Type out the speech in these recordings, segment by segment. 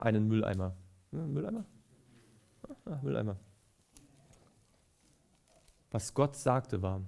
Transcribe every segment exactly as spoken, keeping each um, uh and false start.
einen Mülleimer. Ja, Mülleimer? Ja, Mülleimer. Was Gott sagte war,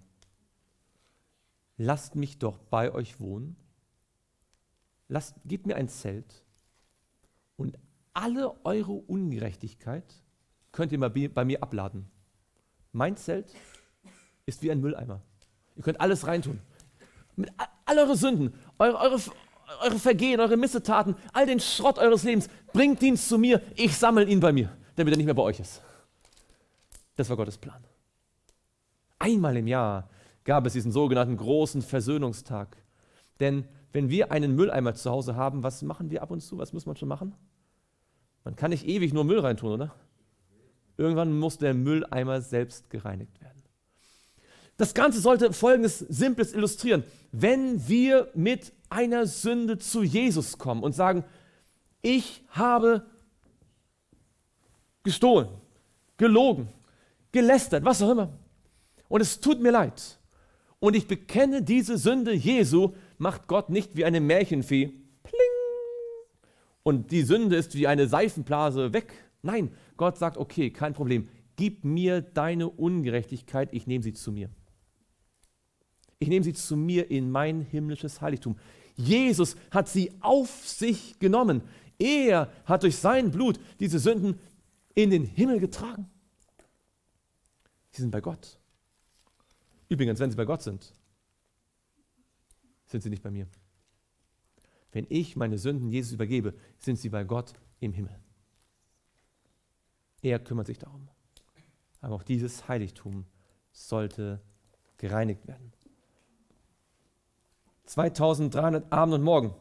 lasst mich doch bei euch wohnen, lasst, gebt mir ein Zelt und alle eure Ungerechtigkeit könnt ihr mal bei mir abladen. Mein Zelt ist wie ein Mülleimer. Ihr könnt alles reintun. Mit all eure Sünden, eure, eure, eure Vergehen, eure Missetaten, all den Schrott eures Lebens, bringt ihn zu mir, ich sammle ihn bei mir, damit er nicht mehr bei euch ist. Das war Gottes Plan. Einmal im Jahr gab es diesen sogenannten großen Versöhnungstag. Denn wenn wir einen Mülleimer zu Hause haben, was machen wir ab und zu? Was muss man schon machen? Man kann nicht ewig nur Müll reintun, oder? Irgendwann muss der Mülleimer selbst gereinigt werden. Das Ganze sollte Folgendes Simples illustrieren. Wenn wir mit einer Sünde zu Jesus kommen und sagen, ich habe gestohlen, gelogen, gelästert, was auch immer, und es tut mir leid, und ich bekenne diese Sünde Jesu, macht Gott nicht wie eine Märchenfee, pling, und die Sünde ist wie eine Seifenblase weg. Nein, Gott sagt, okay, kein Problem, gib mir deine Ungerechtigkeit, ich nehme sie zu mir. Ich nehme sie zu mir in mein himmlisches Heiligtum. Jesus hat sie auf sich genommen. Er hat durch sein Blut diese Sünden in den Himmel getragen. Sie sind bei Gott. Übrigens, wenn sie bei Gott sind, sind sie nicht bei mir. Wenn ich meine Sünden Jesus übergebe, sind sie bei Gott im Himmel. Er kümmert sich darum. Aber auch dieses Heiligtum sollte gereinigt werden. zweitausenddreihundert Abend und Morgen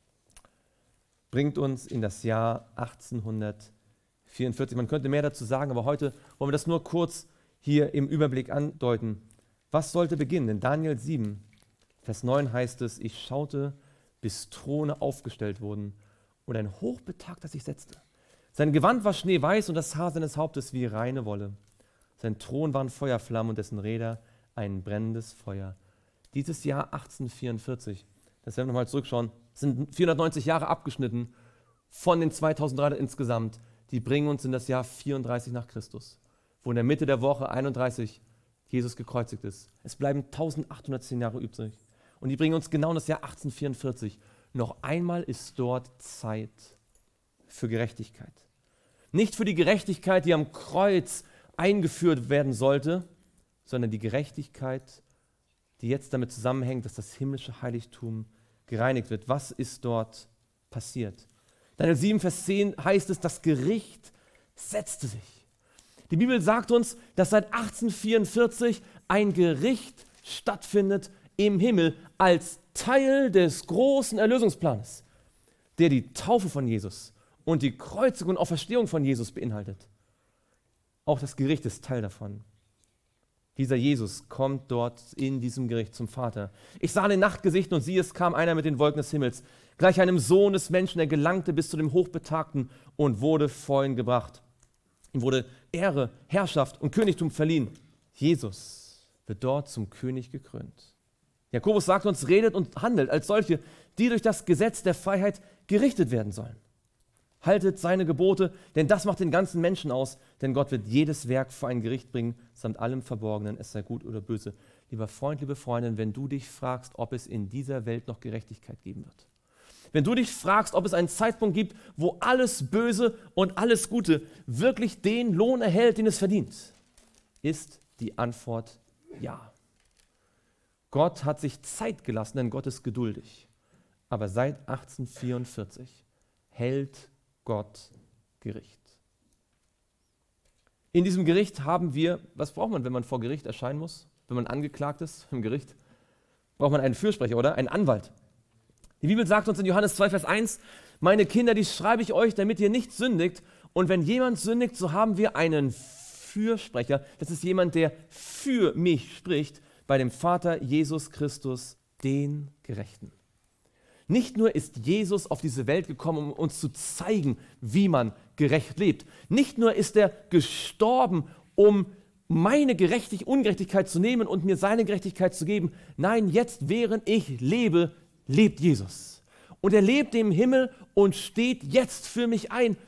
bringt uns in das Jahr achtzehnhundertvierundvierzig. Man könnte mehr dazu sagen, aber heute wollen wir das nur kurz hier im Überblick andeuten. Was sollte beginnen? In Daniel sieben, Vers neun heißt es, ich schaute, bis Throne aufgestellt wurden und ein Hochbetagter sich setzte. Sein Gewand war schneeweiß und das Haar seines Hauptes wie reine Wolle. Sein Thron waren Feuerflammen und dessen Räder ein brennendes Feuer. Dieses Jahr achtzehnhundertvierundvierzig, das werden wir nochmal zurückschauen, sind vierhundertneunzig Jahre abgeschnitten von den zweitausenddreihundert insgesamt. Die bringen uns in das Jahr vierunddreißig nach Christus, wo in der Mitte der Woche einunddreißig Jesus gekreuzigt ist. Es bleiben eintausendachthundertzehn Jahre übrig. Und die bringen uns genau in das Jahr achtzehnhundertvierundvierzig. Noch einmal ist dort Zeit für Gerechtigkeit. Nicht für die Gerechtigkeit, die am Kreuz eingeführt werden sollte, sondern die Gerechtigkeit, die jetzt damit zusammenhängt, dass das himmlische Heiligtum gereinigt wird. Was ist dort passiert? Daniel sieben, Vers zehn heißt es, das Gericht setzte sich. Die Bibel sagt uns, dass seit achtzehnhundertvierundvierzig ein Gericht stattfindet im Himmel als Teil des großen Erlösungsplanes, der die Taufe von Jesus und die Kreuzigung und Auferstehung von Jesus beinhaltet. Auch das Gericht ist Teil davon. Dieser Jesus kommt dort in diesem Gericht zum Vater. Ich sah ein Nachtgesicht und siehe, es kam einer mit den Wolken des Himmels, gleich einem Sohn des Menschen, der gelangte bis zu dem Hochbetagten und wurde vor ihn gebracht. Ihm wurde Ehre, Herrschaft und Königtum verliehen. Jesus wird dort zum König gekrönt. Jakobus sagt uns, redet und handelt als solche, die durch das Gesetz der Freiheit gerichtet werden sollen. Haltet seine Gebote, denn das macht den ganzen Menschen aus, denn Gott wird jedes Werk vor ein Gericht bringen, samt allem Verborgenen, es sei gut oder böse. Lieber Freund, liebe Freundin, wenn du dich fragst, ob es in dieser Welt noch Gerechtigkeit geben wird, wenn du dich fragst, ob es einen Zeitpunkt gibt, wo alles Böse und alles Gute wirklich den Lohn erhält, den es verdient, ist die Antwort ja. Gott hat sich Zeit gelassen, denn Gott ist geduldig. Aber seit achtzehnhundertvierundvierzig hält Gott Gericht. In diesem Gericht haben wir, was braucht man, wenn man vor Gericht erscheinen muss? Wenn man angeklagt ist im Gericht? Braucht man einen Fürsprecher, oder? Einen Anwalt. Die Bibel sagt uns in Johannes zwei, Vers eins, meine Kinder, dies schreibe ich euch, damit ihr nicht sündigt. Und wenn jemand sündigt, so haben wir einen Fürsprecher. Das ist jemand, der für mich spricht, bei dem Vater Jesus Christus, den Gerechten. Nicht nur ist Jesus auf diese Welt gekommen, um uns zu zeigen, wie man gerecht lebt. Nicht nur ist er gestorben, um meine Gerechtig- Ungerechtigkeit zu nehmen und mir seine Gerechtigkeit zu geben. Nein, jetzt, während ich lebe, lebt Jesus. Und er lebt im Himmel und steht jetzt für mich ein.